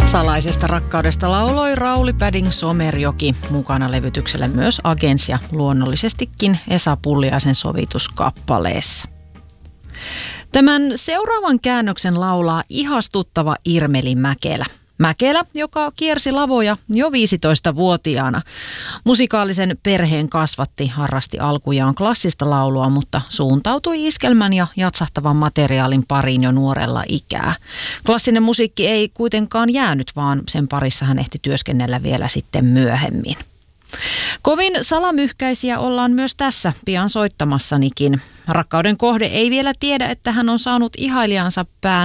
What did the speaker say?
Salaisesta rakkaudesta lauloi Rauli Padding-Somerjoki, mukana levytyksellä myös Agents ja luonnollisestikin Esa Pulliaisen sovituskappaleessa. Tämän seuraavan käännöksen laulaa ihastuttava Irmeli Mäkelä. Mäkelä, joka kiersi lavoja jo 15-vuotiaana. Musikaalisen perheen kasvatti, harrasti alkujaan klassista laulua, mutta suuntautui iskelmän ja jatsahtavan materiaalin pariin jo nuorella ikää. Klassinen musiikki ei kuitenkaan jäänyt, vaan sen parissa hän ehti työskennellä vielä sitten myöhemmin. Kovin salamyhkäisiä ollaan myös tässä pian soittamassanikin. Rakkauden kohde ei vielä tiedä, että hän on saanut ihailijansa pään